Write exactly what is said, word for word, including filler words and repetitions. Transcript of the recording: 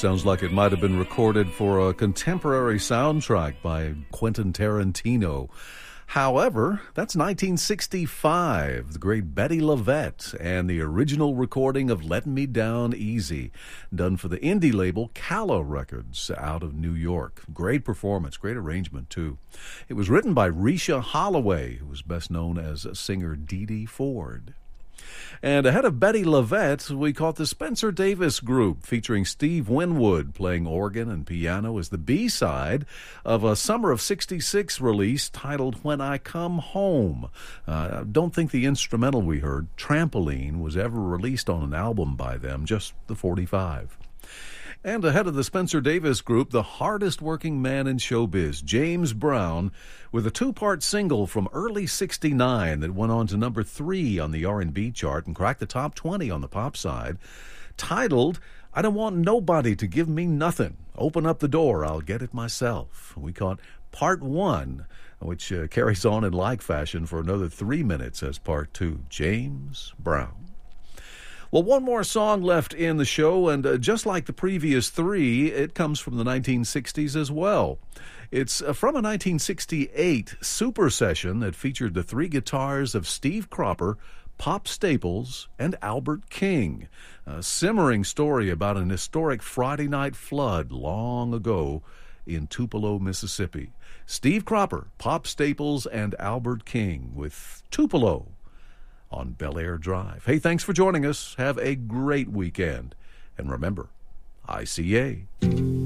Sounds like it might have been recorded for a contemporary soundtrack by Quentin Tarantino. However, that's nineteen sixty-five, the great Bettye LaVette, and the original recording of Letting Me Down Easy, done for the indie label Calla Records out of New York. Great performance, great arrangement, too. It was written by Risha Holloway, who was best known as singer Dee Dee Ford. And ahead of Bettye LaVette, we caught the Spencer Davis Group, featuring Steve Winwood playing organ and piano as the B-side of a summer of sixty-six release titled When I Come Home. Uh, I don't think the instrumental we heard, Trampoline, was ever released on an album by them, just the forty-five. And ahead of the Spencer Davis Group, the hardest-working man in showbiz, James Brown, with a two-part single from early sixty-nine that went on to number three on the R and B chart and cracked the top twenty on the pop side, titled, I Don't Want Nobody to Give Me Nothing. Open up the door, I'll get it myself. We caught part one, which uh, carries on in like fashion for another three minutes as part two. James Brown. Well, one more song left in the show, and uh, just like the previous three, it comes from the nineteen sixties as well. It's uh, from a nineteen sixty-eight super session that featured the three guitars of Steve Cropper, Pop Staples, and Albert King. A simmering story about an historic Friday night flood long ago in Tupelo, Mississippi. Steve Cropper, Pop Staples, and Albert King with Tupelo on Bel Air Drive. Hey, thanks for joining us. Have a great weekend. And remember, I C A.